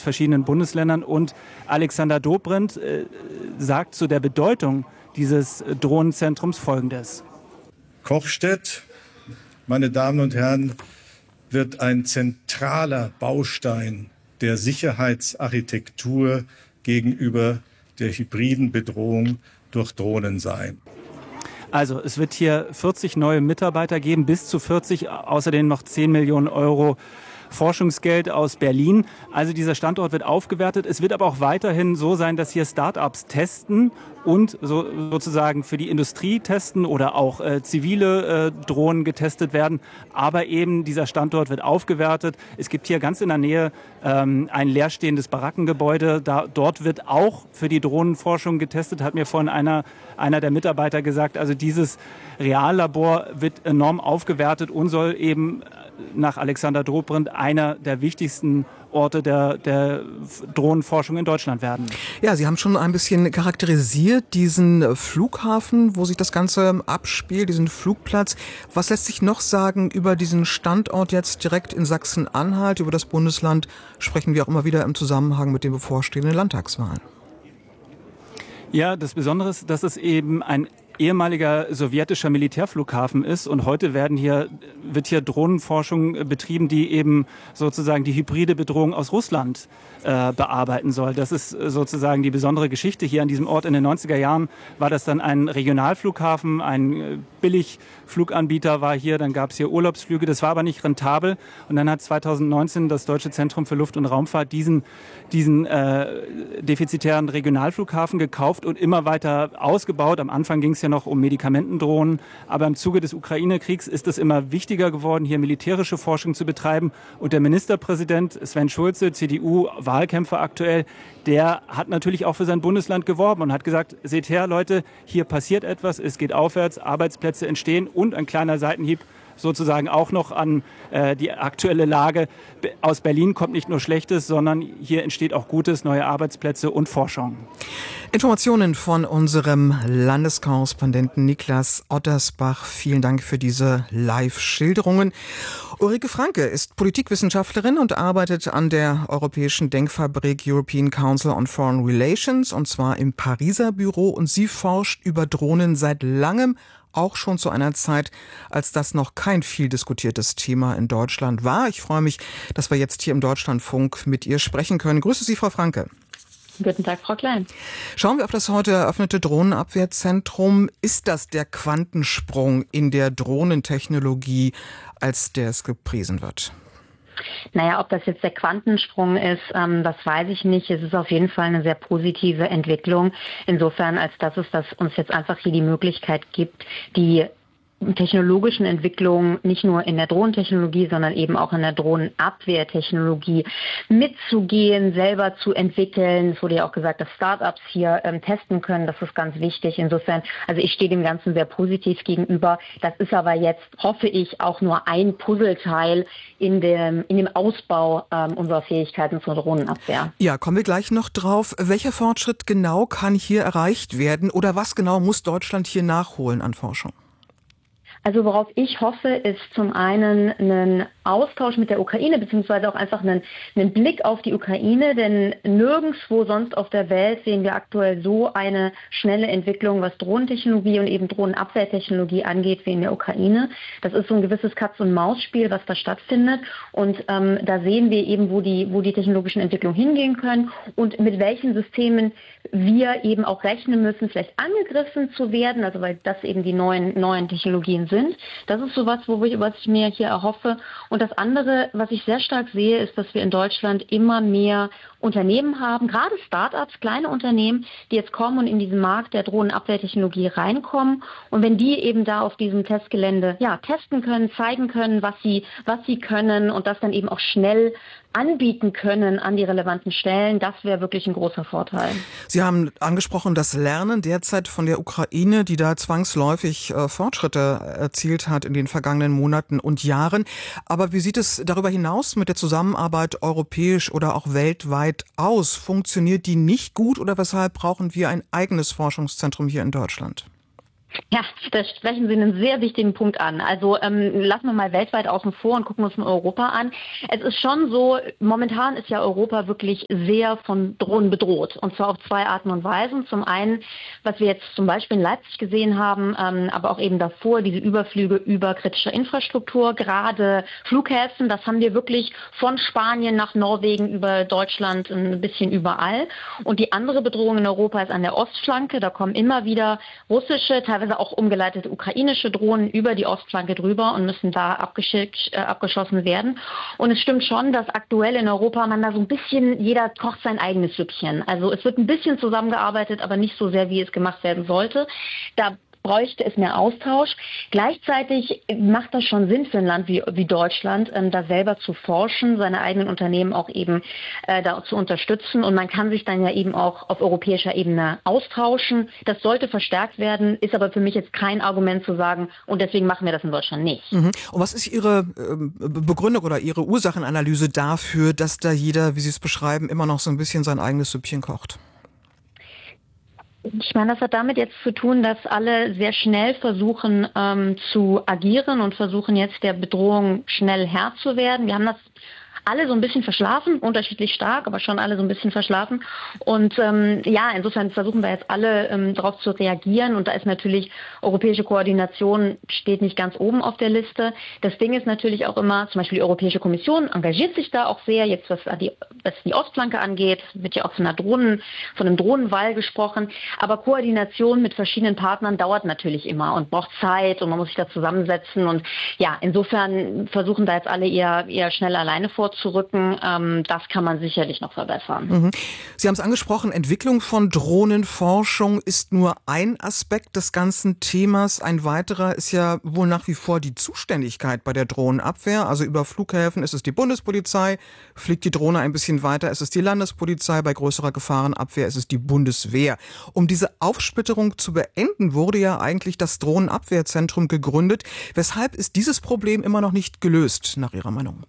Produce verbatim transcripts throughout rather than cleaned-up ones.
verschiedenen Bundesländern. Und Alexander Dobrindt äh, sagt zu der Bedeutung dieses Drohnenzentrums Folgendes. Kochstedt, meine Damen und Herren, wird ein zentraler Baustein der Sicherheitsarchitektur gegenüber der hybriden Bedrohung durch Drohnen sein. Also es wird hier vierzig neue Mitarbeiter geben, bis zu vierzig, außerdem noch zehn Millionen Euro Forschungsgeld aus Berlin. Also dieser Standort wird aufgewertet. Es wird aber auch weiterhin so sein, dass hier Start-ups testen und so, sozusagen für die Industrie testen oder auch äh, zivile äh, Drohnen getestet werden. Aber eben dieser Standort wird aufgewertet. Es gibt hier ganz in der Nähe ähm, ein leerstehendes Barackengebäude. Da, dort wird auch für die Drohnenforschung getestet, hat mir vorhin einer, einer der Mitarbeiter gesagt. Also dieses Reallabor wird enorm aufgewertet und soll eben nach Alexander Dobrindt einer der wichtigsten Orte der, der Drohnenforschung in Deutschland werden. Ja, Sie haben schon ein bisschen charakterisiert diesen Flughafen, wo sich das Ganze abspielt, diesen Flugplatz. Was lässt sich noch sagen über diesen Standort jetzt direkt in Sachsen-Anhalt? Über das Bundesland sprechen wir auch immer wieder im Zusammenhang mit den bevorstehenden Landtagswahlen. Ja, das Besondere ist, dass es eben ein ehemaliger sowjetischer Militärflughafen ist und heute werden hier, wird hier Drohnenforschung betrieben, die eben sozusagen die hybride Bedrohung aus Russland äh, bearbeiten soll. Das ist sozusagen die besondere Geschichte hier an diesem Ort. In den neunziger Jahren war das dann ein Regionalflughafen, ein Billigfluganbieter war hier, dann gab es hier Urlaubsflüge, das war aber nicht rentabel und dann hat zweitausendneunzehn das Deutsche Zentrum für Luft- und Raumfahrt diesen, diesen äh, defizitären Regionalflughafen gekauft und immer weiter ausgebaut. Am Anfang ging es ja noch um Medikamentendrohnen, aber im Zuge des Ukraine-Kriegs ist es immer wichtiger geworden, hier militärische Forschung zu betreiben. Und der Ministerpräsident Sven Schulze, C D U-Wahlkämpfer aktuell, der hat natürlich auch für sein Bundesland geworben und hat gesagt, seht her Leute, hier passiert etwas, es geht aufwärts, Arbeitsplätze entstehen und ein kleiner Seitenhieb sozusagen auch noch an äh, die aktuelle Lage. Aus Berlin kommt nicht nur Schlechtes, sondern hier entsteht auch Gutes, neue Arbeitsplätze und Forschung. Informationen von unserem Landeskorrespondenten Niklas Ottersbach. Vielen Dank für diese Live-Schilderungen. Ulrike Franke ist Politikwissenschaftlerin und arbeitet an der europäischen Denkfabrik European Council on Foreign Relations, und zwar im Pariser Büro. Und sie forscht über Drohnen seit langem, auch schon zu einer Zeit, als das noch kein viel diskutiertes Thema in Deutschland war. Ich freue mich, dass wir jetzt hier im Deutschlandfunk mit ihr sprechen können. Grüße Sie, Frau Franke. Guten Tag, Frau Klein. Schauen wir auf das heute eröffnete Drohnenabwehrzentrum. Ist das der Quantensprung in der Drohnentechnologie, als der es gepriesen wird? Naja, ob das jetzt der Quantensprung ist, ähm, das weiß ich nicht. Es ist auf jeden Fall eine sehr positive Entwicklung. Insofern, als dass es das uns jetzt einfach hier die Möglichkeit gibt, die technologischen Entwicklungen nicht nur in der Drohnentechnologie, sondern eben auch in der Drohnenabwehrtechnologie mitzugehen, selber zu entwickeln. Es wurde ja auch gesagt, dass Startups hier ähm, testen können. Das ist ganz wichtig. Insofern, also ich stehe dem Ganzen sehr positiv gegenüber. Das ist aber jetzt, hoffe ich, auch nur ein Puzzleteil in dem, in dem Ausbau ähm, unserer Fähigkeiten zur Drohnenabwehr. Ja, kommen wir gleich noch drauf. Welcher Fortschritt genau kann hier erreicht werden oder was genau muss Deutschland hier nachholen an Forschung? Also worauf ich hoffe, ist zum einen ein Austausch mit der Ukraine, beziehungsweise auch einfach einen, einen Blick auf die Ukraine, denn nirgendwo sonst auf der Welt sehen wir aktuell so eine schnelle Entwicklung, was Drohnentechnologie und eben Drohnenabwehrtechnologie angeht, wie in der Ukraine. Das ist so ein gewisses Katz-und-Maus-Spiel, was da stattfindet, und ähm, da sehen wir eben, wo die, wo die technologischen Entwicklungen hingehen können und mit welchen Systemen wir eben auch rechnen müssen, vielleicht angegriffen zu werden, also weil das eben die neuen, neuen Technologien sind. Das ist sowas, wo ich, was ich mir hier erhoffe. Und das andere, was ich sehr stark sehe, ist, dass wir in Deutschland immer mehr Unternehmen haben, gerade Start-ups, kleine Unternehmen, die jetzt kommen und in diesen Markt der Drohnenabwehrtechnologie reinkommen. Und wenn die eben da auf diesem Testgelände ja testen können, zeigen können, was sie, was sie können und das dann eben auch schnell anbieten können an die relevanten Stellen, das wäre wirklich ein großer Vorteil. Sie haben angesprochen, das Lernen derzeit von der Ukraine, die da zwangsläufig äh, Fortschritte erzielt hat in den vergangenen Monaten und Jahren. Aber wie sieht es darüber hinaus mit der Zusammenarbeit europäisch oder auch weltweit aus? Funktioniert die nicht gut oder weshalb brauchen wir ein eigenes Forschungszentrum hier in Deutschland? Ja, da sprechen Sie einen sehr wichtigen Punkt an. Also ähm, lassen wir mal weltweit außen vor und gucken uns mal Europa an. Es ist schon so, momentan ist ja Europa wirklich sehr von Drohnen bedroht. Und zwar auf zwei Arten und Weisen. Zum einen, was wir jetzt zum Beispiel in Leipzig gesehen haben, ähm, aber auch eben davor, diese Überflüge über kritische Infrastruktur, gerade Flughäfen, das haben wir wirklich von Spanien nach Norwegen über Deutschland ein bisschen überall. Und die andere Bedrohung in Europa ist an der Ostflanke. Da kommen immer wieder russische, teilweise auch umgeleitete ukrainische Drohnen über die Ostflanke drüber und müssen da abgeschickt, äh, abgeschossen werden. Und es stimmt schon, dass aktuell in Europa man da so ein bisschen, jeder kocht sein eigenes Süppchen. Also es wird ein bisschen zusammengearbeitet, aber nicht so sehr, wie es gemacht werden sollte. Da bräuchte es mehr Austausch. Gleichzeitig macht das schon Sinn für ein Land wie, wie Deutschland, ähm, da selber zu forschen, seine eigenen Unternehmen auch eben äh, da zu unterstützen. Und man kann sich dann ja eben auch auf europäischer Ebene austauschen. Das sollte verstärkt werden, ist aber für mich jetzt kein Argument zu sagen, und deswegen machen wir das in Deutschland nicht. Mhm. Und was ist Ihre ähm, Begründung oder Ihre Ursachenanalyse dafür, dass da jeder, wie Sie es beschreiben, immer noch so ein bisschen sein eigenes Süppchen kocht? Ich meine, das hat damit jetzt zu tun, dass alle sehr schnell versuchen ähm, zu agieren und versuchen jetzt der Bedrohung schnell Herr zu werden. Wir haben das alle so ein bisschen verschlafen, unterschiedlich stark, aber schon alle so ein bisschen verschlafen. Und ähm, ja, insofern versuchen wir jetzt alle ähm, darauf zu reagieren. Und da ist natürlich europäische Koordination steht nicht ganz oben auf der Liste. Das Ding ist natürlich auch immer, zum Beispiel die Europäische Kommission engagiert sich da auch sehr. Jetzt was die, was die Ostflanke angeht, wird ja auch von einer Drohnen, von einem Drohnenwall gesprochen. Aber Koordination mit verschiedenen Partnern dauert natürlich immer und braucht Zeit und man muss sich da zusammensetzen. Und ja, insofern versuchen da jetzt alle eher, eher schnell alleine vorzurücken. Ähm, das kann man sicherlich noch verbessern. Mhm. Sie haben es angesprochen, Entwicklung von Drohnenforschung ist nur ein Aspekt des ganzen Themas. Ein weiterer ist ja wohl nach wie vor die Zuständigkeit bei der Drohnenabwehr. Also über Flughäfen ist es die Bundespolizei, fliegt die Drohne ein bisschen weiter, ist es die Landespolizei, bei größerer Gefahrenabwehr ist es die Bundeswehr. Um diese Aufsplitterung zu beenden, wurde ja eigentlich das Drohnenabwehrzentrum gegründet. Weshalb ist dieses Problem immer noch nicht gelöst, nach Ihrer Meinung?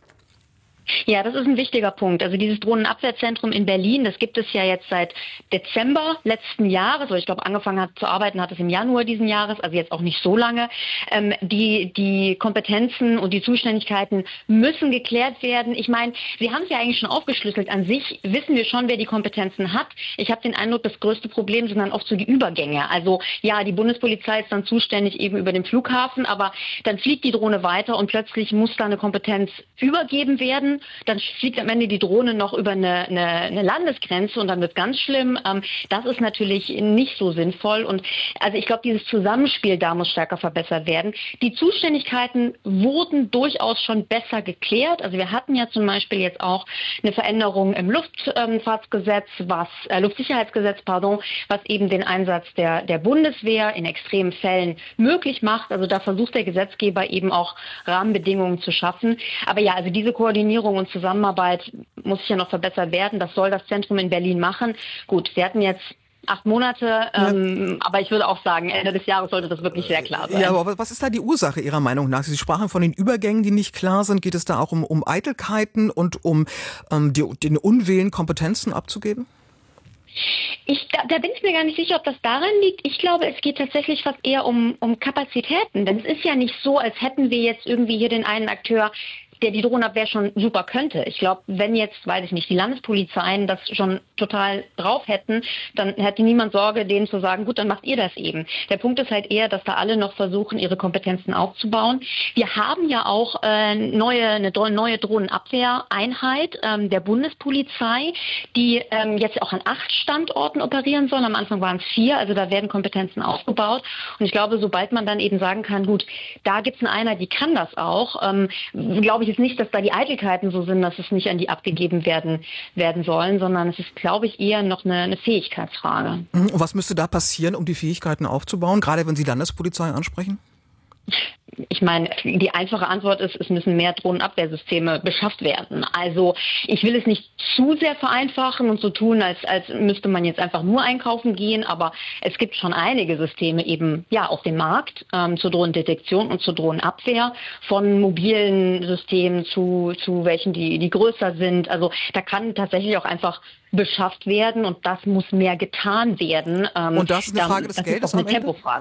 Ja, das ist ein wichtiger Punkt. Also dieses Drohnenabwehrzentrum in Berlin, das gibt es ja jetzt seit Dezember letzten Jahres, oder ich glaube angefangen hat zu arbeiten hat es im Januar diesen Jahres, also jetzt auch nicht so lange. Ähm, die, die Kompetenzen und die Zuständigkeiten müssen geklärt werden. Ich meine, Sie haben es ja eigentlich schon aufgeschlüsselt. An sich wissen wir schon, wer die Kompetenzen hat. Ich habe den Eindruck, das größte Problem sind dann oft so die Übergänge. Also ja, die Bundespolizei ist dann zuständig eben über den Flughafen, aber dann fliegt die Drohne weiter und plötzlich muss da eine Kompetenz übergeben werden. Dann fliegt am Ende die Drohne noch über eine, eine, eine Landesgrenze und dann wird es ganz schlimm. Ähm, das ist natürlich nicht so sinnvoll. Und also ich glaube, dieses Zusammenspiel da muss stärker verbessert werden. Die Zuständigkeiten wurden durchaus schon besser geklärt. Also wir hatten ja zum Beispiel jetzt auch eine Veränderung im Luftfahrtgesetz, was äh, Luftsicherheitsgesetz, pardon, was eben den Einsatz der, der Bundeswehr in extremen Fällen möglich macht. Also da versucht der Gesetzgeber eben auch Rahmenbedingungen zu schaffen. Aber ja, also diese Koordinierung und Zusammenarbeit muss ja noch verbessert werden. Das soll das Zentrum in Berlin machen. Gut, wir hatten jetzt acht Monate, ähm, ja. aber ich würde auch sagen, Ende des Jahres sollte das wirklich sehr klar sein. Ja, aber was ist da die Ursache Ihrer Meinung nach? Sie sprachen von den Übergängen, die nicht klar sind. Geht es da auch um, um Eitelkeiten und um ähm, die, den Unwillen, Kompetenzen abzugeben? Ich, da, da bin ich mir gar nicht sicher, ob das daran liegt. Ich glaube, es geht tatsächlich fast eher um, um Kapazitäten. Denn es ist ja nicht so, als hätten wir jetzt irgendwie hier den einen Akteur, der die Drohnenabwehr schon super könnte. Ich glaube, wenn jetzt, weiß ich nicht, die Landespolizeien das schon total drauf hätten, dann hätte niemand Sorge, denen zu sagen, gut, dann macht ihr das eben. Der Punkt ist halt eher, dass da alle noch versuchen, ihre Kompetenzen aufzubauen. Wir haben ja auch äh, neue, eine neue Drohnenabwehreinheit ähm, der Bundespolizei, die ähm, jetzt auch an acht Standorten operieren soll. Am Anfang waren es vier, also da werden Kompetenzen aufgebaut. Und ich glaube, sobald man dann eben sagen kann, gut, da gibt es eine Einheit, die kann das auch, ähm, glaube ich, ist nicht, dass da die Eitelkeiten so sind, dass es nicht an die abgegeben werden, werden sollen, sondern es ist, glaube ich, eher noch eine, eine Fähigkeitsfrage. Und was müsste da passieren, um die Fähigkeiten aufzubauen, gerade wenn Sie Landespolizei ansprechen? Ich meine, die einfache Antwort ist, es müssen mehr Drohnenabwehrsysteme beschafft werden. Also ich will es nicht zu sehr vereinfachen und so tun, als, als müsste man jetzt einfach nur einkaufen gehen, aber es gibt schon einige Systeme eben ja auf dem Markt ähm, zur Drohnendetektion und zur Drohnenabwehr, von mobilen Systemen zu, zu welchen, die, die größer sind. Also da kann tatsächlich auch einfach beschafft werden und das muss mehr getan werden. Und das ist eine Frage des das Geldes ist auch eine Tempofrage.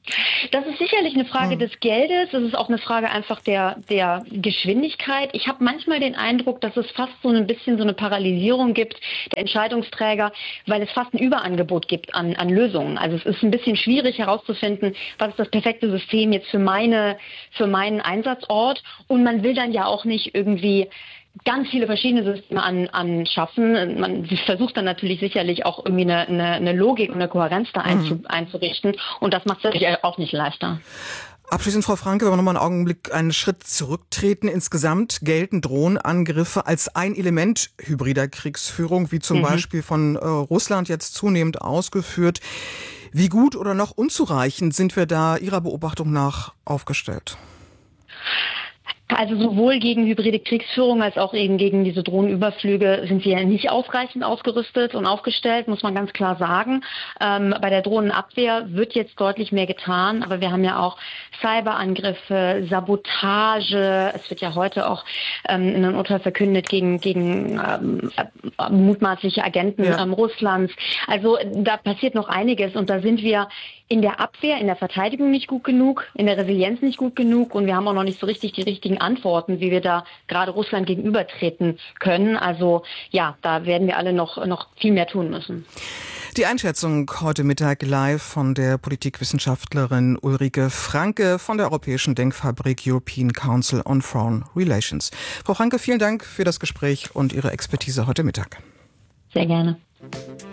Das ist sicherlich eine Frage hm. des Geldes. Das ist auch eine Frage einfach der, der Geschwindigkeit. Ich habe manchmal den Eindruck, dass es fast so ein bisschen so eine Paralysierung gibt der Entscheidungsträger, weil es fast ein Überangebot gibt an, an Lösungen. Also es ist ein bisschen schwierig herauszufinden, was ist das perfekte System jetzt für meine, für meinen Einsatzort. Und man will dann ja auch nicht irgendwie ganz viele verschiedene Systeme an, anschaffen. Man versucht dann natürlich sicherlich auch irgendwie eine, eine, eine Logik und eine Kohärenz da einzu, mhm. einzurichten. Und das macht es natürlich auch nicht leichter. Abschließend, Frau Franke, wenn wir nochmal einen Augenblick einen Schritt zurücktreten. Insgesamt gelten Drohnenangriffe als ein Element hybrider Kriegsführung, wie zum mhm. Beispiel von äh, Russland jetzt zunehmend ausgeführt. Wie gut oder noch unzureichend sind wir da Ihrer Beobachtung nach aufgestellt? Also sowohl gegen hybride Kriegsführung als auch eben gegen diese Drohnenüberflüge sind wir nicht ausreichend ausgerüstet und aufgestellt, muss man ganz klar sagen. Ähm, bei der Drohnenabwehr wird jetzt deutlich mehr getan, aber wir haben ja auch Cyberangriffe, Sabotage. Es wird ja heute auch ähm, in einem Urteil verkündet gegen, gegen ähm, mutmaßliche Agenten ja. ähm, Russlands. Also da passiert noch einiges und da sind wir in der Abwehr, in der Verteidigung nicht gut genug, in der Resilienz nicht gut genug und wir haben auch noch nicht so richtig die richtigen Antworten, wie wir da gerade Russland gegenübertreten können. Also ja, da werden wir alle noch, noch viel mehr tun müssen. Die Einschätzung heute Mittag live von der Politikwissenschaftlerin Ulrike Franke von der Europäischen Denkfabrik European Council on Foreign Relations. Frau Franke, vielen Dank für das Gespräch und Ihre Expertise heute Mittag. Sehr gerne.